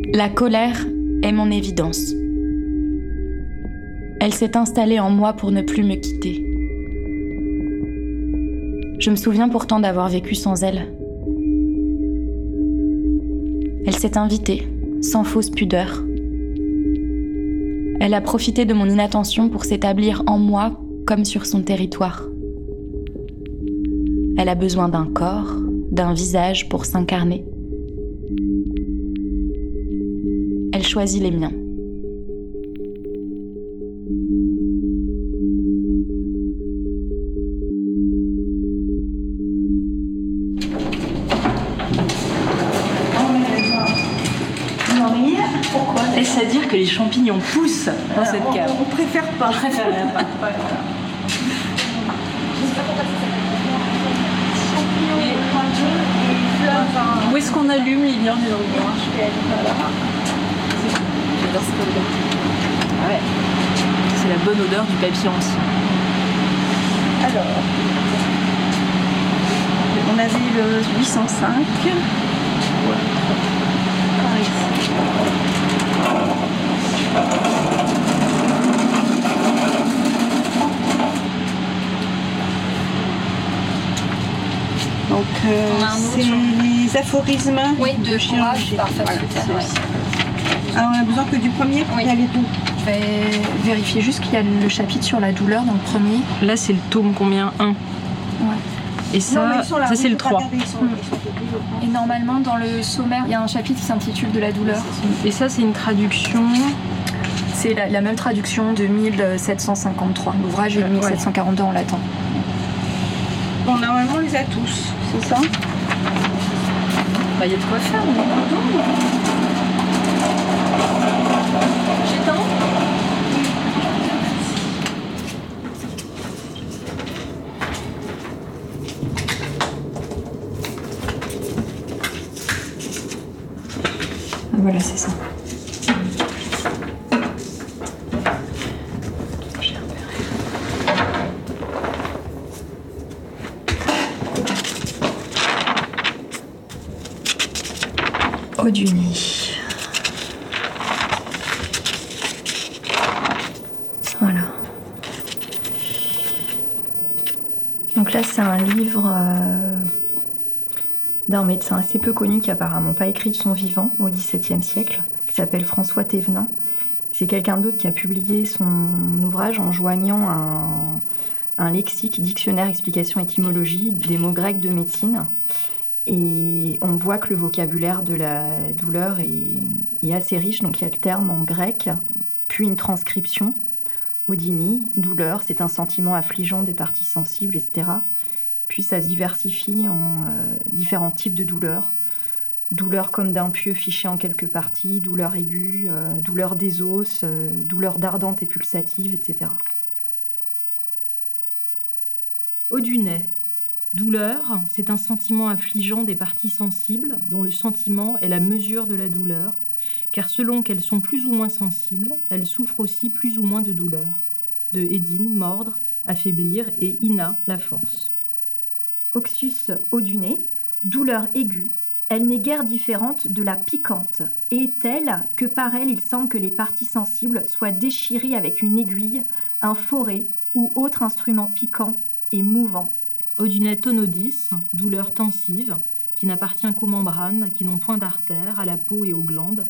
La colère est mon évidence. Elle s'est installée en moi pour ne plus me quitter. Je me souviens pourtant d'avoir vécu sans elle. Elle s'est invitée, sans fausse pudeur. Elle a profité de mon inattention pour s'établir en moi comme sur son territoire. Elle a besoin d'un corps, d'un visage pour s'incarner. Elle choisit les miens. Pourquoi ? Est-ce à dire que les champignons poussent dans cette cave ? On préfère pas. Où est-ce qu'on allume, Lilian ? J'adore cette odeur. Ouais. C'est la bonne odeur du papier ancien. Alors, on avait le 805. Par ici. Donc, c'est les aphorismes de chirurgie. Voilà. Ah, on a besoin que du premier pour y aller tout. Je vais vérifier juste qu'il y a le chapitre sur la douleur dans le premier. Là, c'est le tome combien ? 1. Ouais. Et ça, ça c'est le 3. Et normalement, dans le sommaire, il y a un chapitre qui s'intitule « De la douleur ». Et ça, c'est une traduction. C'est la même traduction de 1753. L'ouvrage est de 1742 en latin. Bon, normalement, on les a tous, c'est ça ? Bah, il y a de quoi faire. J'éteins ? Voilà, c'est ça. Au du nid. Voilà. Donc là, c'est un livre d'un médecin assez peu connu qui apparemment pas écrit de son vivant au XVIIe siècle, qui s'appelle François Thévenin. C'est quelqu'un d'autre qui a publié son ouvrage en joignant un lexique, dictionnaire, explication, étymologie des mots grecs de médecine. Et on voit que le vocabulaire de la douleur est assez riche. Donc il y a le terme en grec, puis une transcription. Odynie, douleur, c'est un sentiment affligeant des parties sensibles, etc. Puis ça se diversifie en différents types de douleurs. Douleur comme d'un pieu fiché en quelques parties, douleur aiguë, douleur des os, douleur ardente et pulsative, etc. Audunet. Douleur, c'est un sentiment affligeant des parties sensibles, dont le sentiment est la mesure de la douleur, car selon qu'elles sont plus ou moins sensibles, elles souffrent aussi plus ou moins de douleur. De Édine, mordre, affaiblir, et Ina, la force. Oxus audunet, douleur aiguë, elle n'est guère différente de la piquante, et est telle que par elle il semble que les parties sensibles soient déchirées avec une aiguille, un forêt ou autre instrument piquant et mouvant. Audunet tonodis, douleur tensive, qui n'appartient qu'aux membranes, qui n'ont point d'artères, à la peau et aux glandes,